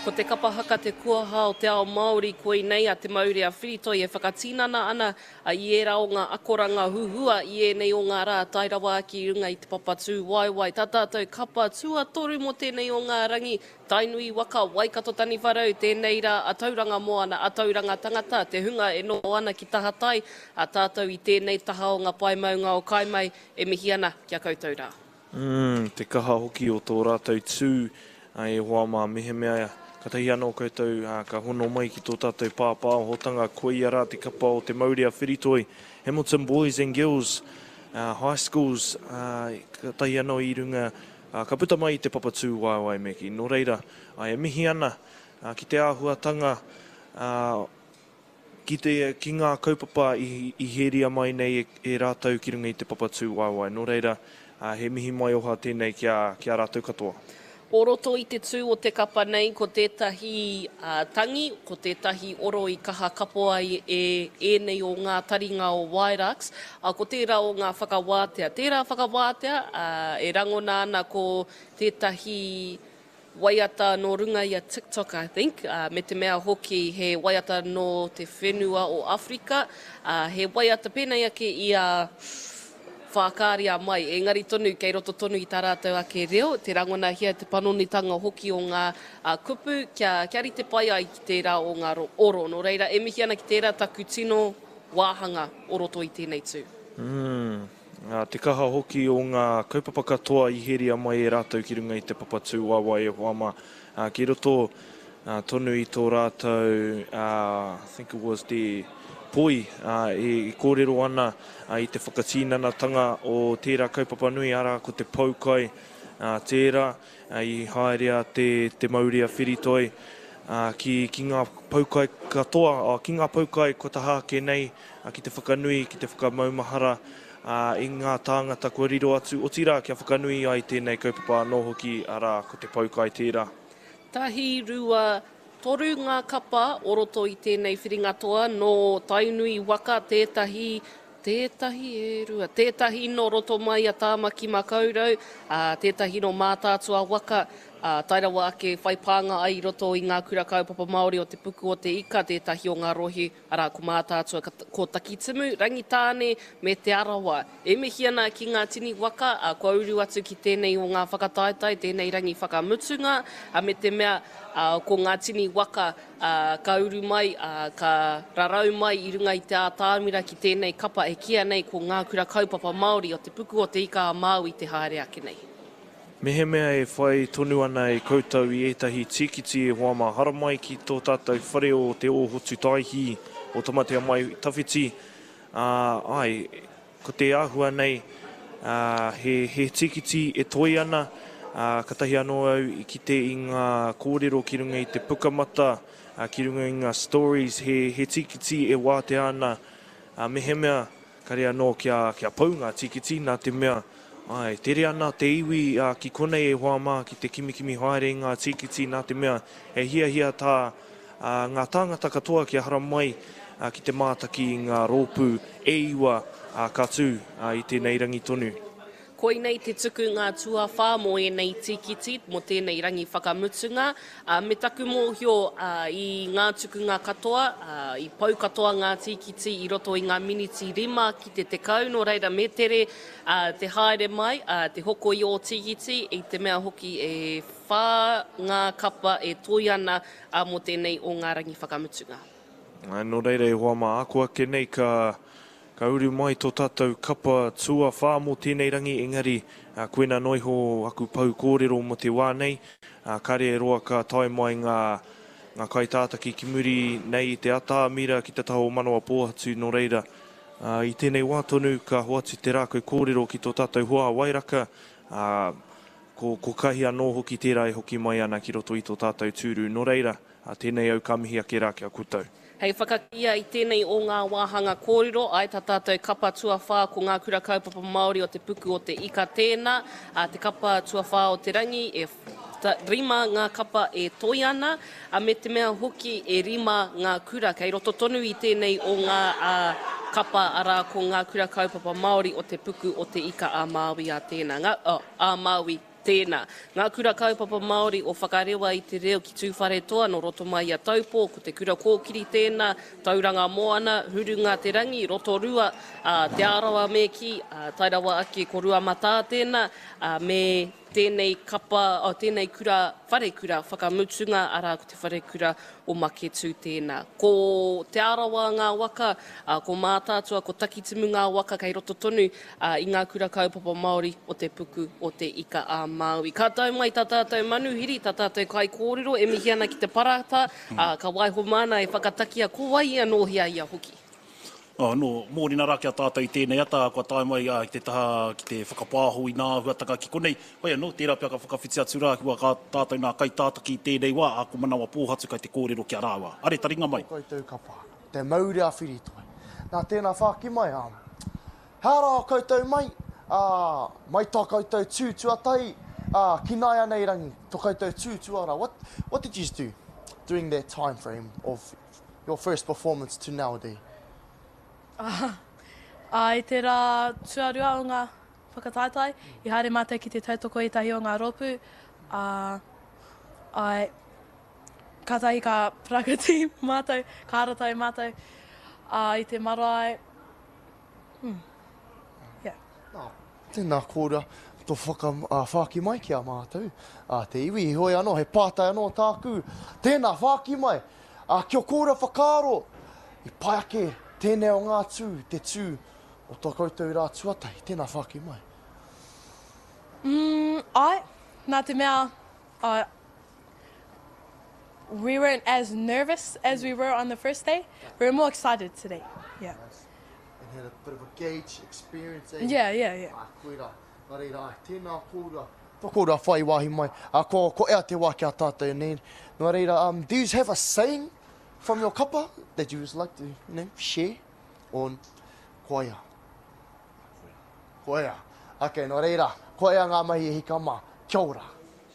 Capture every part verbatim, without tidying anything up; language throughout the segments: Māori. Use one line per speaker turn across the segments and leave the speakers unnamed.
Ko te kapahaka te kuaha o te ao Māori koe nei a te mauri a whiritoi e whakatīnana ana a i e rao ngā akoranga huhua i e nei o ngā rā tairawa ki runga i te papatū waiwai. Tā tātou kapa tua toru mo tēnei o ngā rangi tainui waka Waikato tani wharau tēnei rā a tauranga moana a tauranga tangata te hunga e no ana ki tahatai a tātou i tēnei taha o ngā paimaunga o kaimai e mihi ana kia koutou rā.
Mm, te kaha hoki o tō rātou tū ai hoa mā mehe mea ka tahi anō koutou uh, ka hono mai ki tō tātou pāpā o hotanga koe ia rā te kapa o te mauri a whiritoi Hamilton Boys and Girls uh, High Schools uh, ka tahi anō i runga uh, ka puta mai i te papatū waiwai meki. Nō reira, ai e mihi ana uh, ki te āhuatanga uh, ki, te, ki ngā kaupapa i, i heria mai nei e, e rātou ki runga i te papatū waiwai. Nō reira, uh, he mihi mai oha tēnei ki a, ki a rātou katoa.
O roto i te tū o te kapa nei, ko tētahi uh, tangi, ko tētahi oro i kaha kapoa i e, e nei o ngā taringa o Wairaks, a ko tērā o ngā whakawātea. Tērā whakawātea uh, e rangona ana ko tētahi waiata no runga i a TikTok, I think, uh, me te mea hoki he waiata no te whenua o Afrika, uh, he waiata pēnei ake i a whākāria mai. Engari tonu, kei roto tonu i tā rātou ake reo, te rangona hia te panonitanga hoki o ngā uh, kupu, kia, kia rite pai ai ki tērā o ngā oro. No reira, e mihi ana ki tērā taku tino wāhanga o roto i tēnei tū.
Mm. Uh, te kaha hoki o ngā kaupapa katoa i heria mai e rātou ki runga i te papatū waiwai e hoama. Uh, ki roto uh, tonu i tō rātou, uh, I think it was the poi uh, e, e kōrero ana uh, i te whakatīnanatanga o tērā kaupapa nui ara ko te paukai uh, tērā uh, i haerea te, te mauri a whiritoi uh, ki, ki ngā paukai katoa, uh, ki ngā paukai ko ta hāke nei uh, ki te whakanui, ki te whakamaumahara uh, i ngā tāngata kua riro atu o tira kia whakanui ai tēnei kaupapa no hoki ara ko te paukai tērā.
Tahi rua toru ngā kapa o roto i tēnei whiringatoa no tainui waka tētahi, tētahi e rua, tētahi no roto mai a tāmaki makaurau, uh, tētahi no mātātua waka, uh, tairawa ake whaipanga ai roto i ngā kura kaupapa Māori o te puku o te ika, tētahi o ngā rohi, ara ko mātātua ko Takitimu, Rangitāne me te arawa. E mihi ana ki ngā tini waka, uh, ko auru atu ki tēnei o ngā whakataetai, tēnei rangi whakamutunga, a me te mea Uh, ko ngā tini waka uh, ka uru mai, uh, ka rarau mai i runga i te ātāmira ki tēnei kapa e kia nei ko ngā kura kaupapa Māori o te puku o te ika a Māui te haere ake nei.
Mehe mea e whai tonu ana e koutou i etahi tikiti e hoa hara mai ki tō tātou whare o te ohotu taihi o tamatea mai tawhiti. Uh, ai, ko te āhua nei, uh, he, he tikiti e toi ana, Uh, katahi anō au i ki te i ngā kōrero ki runga i te pukamata, uh, ki runga i ngā stories, he, he tikiti e wāte ana. Uh, mehe mea, kare anō kia, kia pau ngā tikiti, nā te mea, ai, tere ana te iwi uh, ki konei e hoa mā, ki te kimikimi haere i ngā tikiti, nā te mea, e hia hia tā uh, ngā tāngata katoa kia hara mai uh, ki te mātaki i ngā rōpū e iwa uh, katu uh, i tēnei rangi tonu.
Koe nei te tuku ngā tua whā mo e nei tikiti, mo tēnei rangi whakamutunga. Uh, me taku mōhio uh, i ngā tuku ngā katoa, uh, i pau katoa ngā tikiti i roto i ngā miniti rima ki te te kau, no reira me tere uh, te haere mai, uh, te hoko i o tikiti, i te mea hoki e whā ngā kapa e toi ana uh, mo tēnei o ngā rangi whakamutunga.
No reira e hoa mā, ako ake nei ka Ka uru mai tō tātou kapa tua whā mō tēnei rangi, engari uh, koena noiho aku pau kōrero mo te wā nei. Uh, kare e roa ka tae mai ngā, ngā kaitātaki ki muri nei i te atāmira ki te taho manawa pōhatu no reira. Uh, I tēnei wā tonu ka hoatu te rākau kōrero ki tō tātou hoa wairaka. Uh, ko, ko kahi anō hoki tērā e hoki mai ana ki roto i tō tātou tūru no reira. Uh, tēnei au ka mihi ake rā kia koutou.
Hei whakakia i tēnei o ngā wāhanga kōrero, ai tā tātou kapa tua whā ko ngā kura kaupapa Māori o te puku o te ika tēnā, a te kapa tua whā o te rangi, e ta, rima ngā kapa e toi ana, a me te mea hoki e rima ngā kura, kei roto tonu i tēnei o ngā a, kapa ara ko ngā kura kaupapa Māori o te puku o te ika a Māui a tēnā, ngā, oh, a Māui Tēnā. Ngā kura kaupapa Māori o whakarewa i te reo ki tūwhare toa no roto mai a taupō, ko te kura kōkiri tēnā, tauranga moana, hurunga te rangi, roto rua, uh, te arawa me ki, uh, tairawa ake ko rua mata tēnā, uh, me tēnei kapa, oh, tēnei kura, whare kura, whakamutunga, ara ko te whare kura o Maketu tēnā. Ko te arawa ngā waka, uh, ko mātātua, ko takitimu ngā waka kei roto tonu uh, i ngā kura kaupapa Māori o te puku o te ika a Māui. Ka tau mai tā tātou manuhiri, tā tātou kai kōrero, e mihi ana ki te parata, uh, ka waiho mana e whakatakia, ko wai anō hia ia hoki.
Oh, no, mōrina rā kia tātou i tēnei ata, kua tae mai uh, ki te taha, ki te whakapāho i nā huataka ki konei. Hoi anō, tērā pia ka whakawhiti atu rā, kua ka tātou nā kai tātaki i tēnei wā, a ko manawa pōhatu kai te kōrero kia rāwa. Are, taringa mai.
Koutou kapa, te mauri a whiritoi. Nā tēnā whaki mai, um, hara koutou mai, uh, mai tā koutou tūtuatai, uh, kinaia nei rangi, tō koutou tūtuara. What, what did you do during that time frame of your first performance to nowadays?
Uh, ai te rā tuarua o ngā whakatātai, i haere mātai ki te tautoko i tahi o ngā ropu, uh, ai katai ka prakati mātai, ka haratai mātai, uh, i te marae. Hmm. Yeah.
No, tēnā kōra, tō whaka, uh, whaki mai ki a mātou. Uh, te iwi, hoi anō, he pātai anō tāku. Tēnā whaki mai, uh, kia kōra whakaro, i pai ake, tēnei o ngā tū, te tū o tō koutou rā tuatai, tēnā whaki mai.
Mm, ai, nā te mea, uh, we weren't as nervous as we were on the first day. We were more excited today. Yeah.
Nice. And had a bit of a gauge experience, eh?
Yeah, yeah, yeah.
Ah, koera, nā reira, ai, tēnā kōra. Tō kōra whai wahi mai, a ko, ko ea te wā kia tātou nei. Nā reira, um, do you have a saying from your kapa that you would like to, you know, share on koia? Koia. Okay, nā reira, koia ngā mahi e hika mā, kia ora.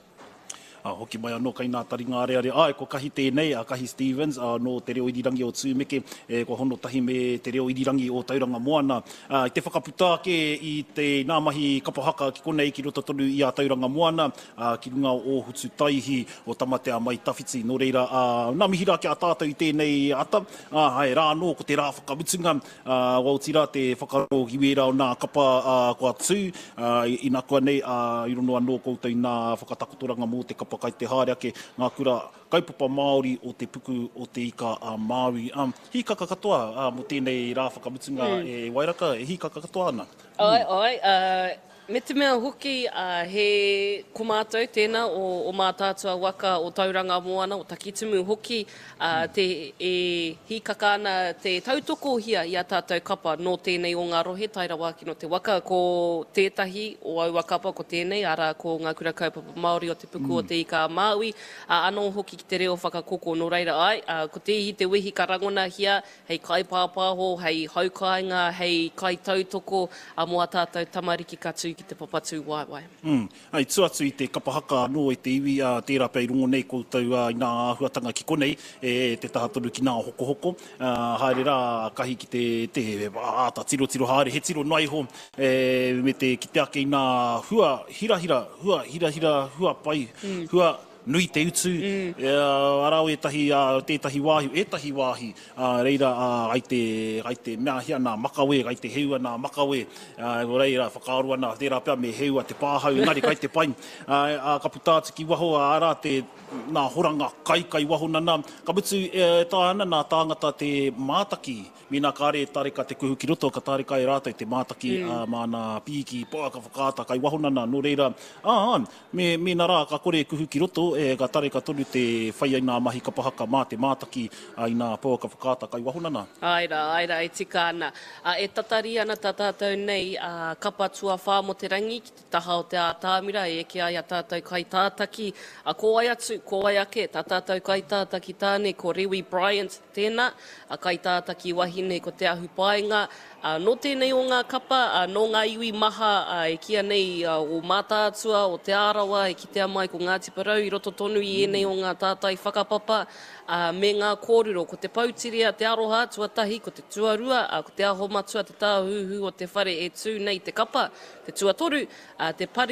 Uh, hoki mai anō kai nā taringa are are. Ai, ko kahi tēnei, a kahi Stevens, uh, no te reo irirangi o Tūmeke, e, ko hono tahi me te reo irirangi o Tauranga Moana. Uh, te whakaputa ke i te nā mahi kapahaka ki konei ki roto tonu i a Tauranga Moana, uh, ki runga o Hutu Taihi, o Tamatea mai Tawhiti. No reira, uh, nā mihi rā ki a tātou i tēnei ata, uh, hai rā anō ko te rā whakamutunga, uh, wautira te whakaro hiwera o nā kapa uh, kua tū, uh, i nā kua nei, uh, i rono anō koutou i nā whakatakotoranga mō te kapa kai te haere ake ngā kura kaupapa Māori o te puku o te ika a Māui. Um, hi kaka katoa uh, mo tēnei rā whakamutunga mm. e Wairaka, e hi kaka katoa ana?
Ai, ai, uh, me te mea hoki, uh, he kumātou tēnā o, o mātātua waka o Tauranga Moana, o Takitimu hoki, uh, te e hi kaka ana te tautoko hia i a tātou kapa no tēnei o ngā rohe, tairawa ki no te waka ko tētahi o aua kapa ko tēnei, ara ko ngā kura kaupapa Māori o te puku mm. o te ika a Māui, uh, anō hoki ki te reo whakakoko no reira ai, uh, ko te ihi te wehi karangona hia, hei kai pāpāho, hei haukainga, hei kai tautoko, a mua tātou tamariki katu ki te papatū waiwai.
Mm. Ai, tuatu i te kapahaka no e te iwi, a tērā pei rungo nei koutou uh, i nā āhuatanga ki konei, e te taha tonu ki nā hoko hoko. Uh, haere rā, kahi ki te, te āta tiro tiro haere, he tiro naiho, e, me te ki te ake i nā hua hira hira, hua hira hira, hua pai, mm. hua nui te utu, mm. e, arau e tahi, uh, tētahi wāhi, e tahi wāhi, uh, reira, uh, ai te, ai te mea hia nā makawe, ai te heua nā makawe, uh, reira, whakaarua nā, tērā pia me heua te pāhau, ngari kai te pai, uh, uh, ka putātu ki waho, ara te, nā horanga kai kai waho nana, ka mutu e, tā ana nā tāngata te mātaki, mi nā kāre tareka te kuhu ki roto, ka tareka e rātou te mātaki, mm. uh, mā nā pīki, pōa ka whakaata, kai waho nana, no reira, ah, ah, me, me nā rā, ka kore kuhu ki roto, e ka tareka tonu te whai ai nā mahi kapahaka mā te mātaki ai nā pōa ka whakaata kai wahunana.
Aira, aira, e tika ana. Uh, e tatari ana tā tātou nei, uh, kapa tua whā mo te rangi, ki te taha o te ātāmira, e eke ai a tātou kai tātaki, a ko ai atu, ko ai ake, tā tātou kai tātaki tāne, ko Rewi Bryant tēnā, a kai tātaki wahine ko te ahu paenga, uh, no tēnei o ngā kapa, uh, no ngā iwi maha, uh, e kia nei uh, o mātātua, o te arawa, e kitea mai ko Ngāti Parau, i roto tonu i enei o ngā tātai whakapapa, uh, me ngā kōrero, ko te pautiria, te aroha, tuatahi, ko te tuarua, uh, ko te aho matua, te tāhuhu o te whare e tū nei te kapa, te tuatoru, uh, te pari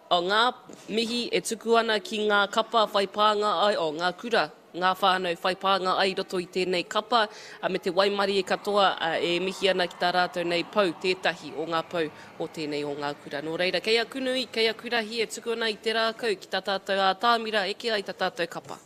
o ngā mihi e tuku ana ki ngā kapa whaipānga ai o ngā kura, ngā whānau whaipānga ai roto i tēnei kapa, a me te waimari e katoa a, e mihi ana ki tā rātou nei pau, tētahi o ngā pau o tēnei o ngā kura. Nō reira, kei a kunui, kei a kurahi e tuku ana i te rākau ki tā tātou a tāmira, eke ai tā tātou kapa.